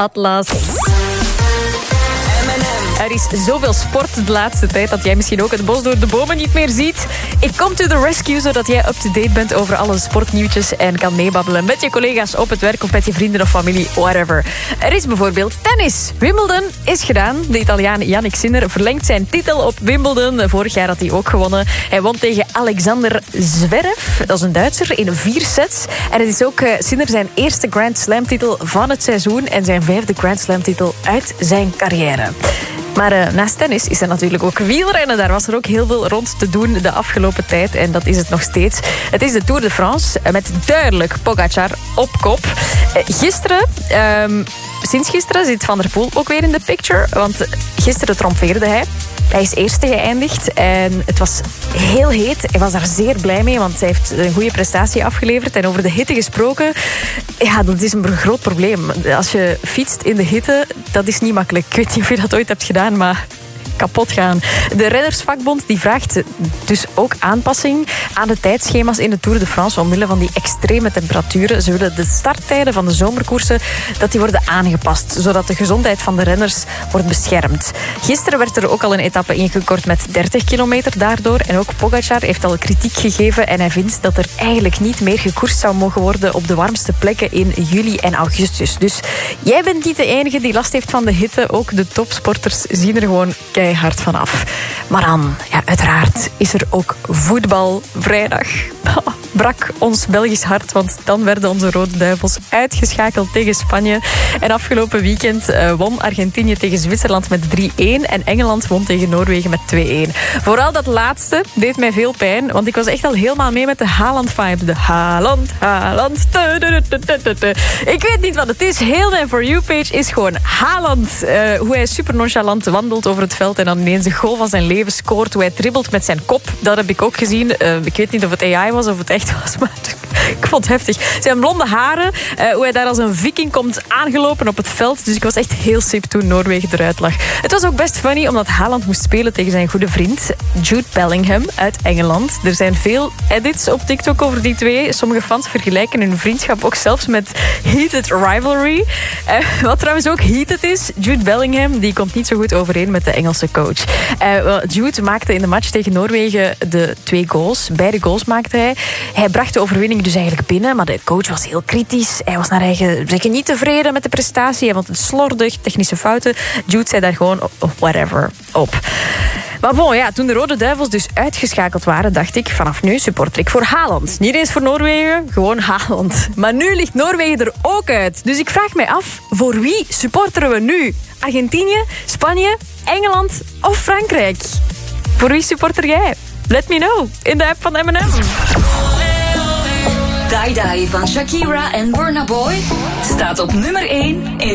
Atlas. Er is zoveel sport de laatste tijd dat jij misschien ook het bos door de bomen niet meer ziet. Ik kom to the rescue, zodat jij up-to-date bent over alle sportnieuwtjes en kan meebabbelen met je collega's op het werk of met je vrienden of familie, whatever. Er is bijvoorbeeld tennis. Wimbledon is gedaan. De Italiaan Jannik Sinner verlengt zijn titel op Wimbledon. Vorig jaar had hij ook gewonnen. Hij won tegen Alexander Zverev, dat is een Duitser, in 4 sets. En het is ook Sinner zijn eerste Grand Slam titel van het seizoen en zijn 5e Grand Slam titel uit zijn carrière. Maar naast tennis is er natuurlijk ook wielrennen. Daar was er ook heel veel rond te doen de afgelopen tijd. En dat is het nog steeds. Het is de Tour de France met duidelijk Pogacar op kop. Sinds gisteren zit Van der Poel ook weer in de picture. Want gisteren trompeerde hij. Hij is eerste geëindigd en het was heel heet. Hij was daar zeer blij mee, want hij heeft een goede prestatie afgeleverd. En over de hitte gesproken, ja, dat is een groot probleem. Als je fietst in de hitte, dat is niet makkelijk. Ik weet niet of je dat ooit hebt gedaan, maar kapot gaan. De rennersvakbond die vraagt dus ook aanpassing aan de tijdschema's in de Tour de France omwille van die extreme temperaturen. Ze willen de starttijden van de zomerkoersen dat die worden aangepast, zodat de gezondheid van de renners wordt beschermd. Gisteren werd er ook al een etappe ingekort met 30 kilometer daardoor. En ook Pogacar heeft al kritiek gegeven en hij vindt dat er eigenlijk niet meer gekoerst zou mogen worden op de warmste plekken in juli en augustus. Dus jij bent niet de enige die last heeft van de hitte. Ook de topsporters zien er gewoon keihard vanaf. Maar dan, ja, uiteraard is er ook voetbal vrijdag. Brak ons Belgisch hart, want dan werden onze Rode Duivels uitgeschakeld tegen Spanje. En afgelopen weekend won Argentinië tegen Zwitserland met 3-1 en Engeland won tegen Noorwegen met 2-1. Vooral dat laatste deed mij veel pijn, want ik was echt al helemaal mee met de Haaland-vibe. De Haaland. Ik weet niet wat het is. Heel mijn For You-page is gewoon Haaland. Hoe hij super nonchalant wandelt over het veld en dan ineens de goal van zijn leven scoort. Hoe hij dribbelt met zijn kop. Dat heb ik ook gezien. Ik weet niet of het AI was of het echt was, maar ik vond het heftig. Zijn blonde haren, hoe hij daar als een viking komt aangelopen op het veld. Dus ik was echt heel sip toen Noorwegen eruit lag. Het was ook best funny, omdat Haaland moest spelen tegen zijn goede vriend Jude Bellingham uit Engeland. Er zijn veel edits op TikTok over die twee. Sommige fans vergelijken hun vriendschap ook zelfs met heated rivalry. Wat trouwens ook heated is, Jude Bellingham die komt niet zo goed overeen met de Engelse coach. Jude maakte in de match tegen Noorwegen de 2 goals. Beide goals maakte hij. Hij bracht de overwinning dus eigenlijk binnen, maar de coach was heel kritisch. Hij was naar eigen zeggen niet tevreden met de prestatie. Hij vond het slordig, technische fouten. Jude zei daar gewoon whatever op. Maar bon, ja, toen de Rode Duivels dus uitgeschakeld waren, dacht ik, vanaf nu supporter ik voor Haaland. Niet eens voor Noorwegen, gewoon Haaland. Maar nu ligt Noorwegen er ook uit. Dus ik vraag mij af, voor wie supporteren we nu? Argentinië, Spanje, Engeland of Frankrijk? Voor wie supporter jij? Let me know in de app van M&M. Die Die van Shakira en Burna Boy staat op nummer 1 in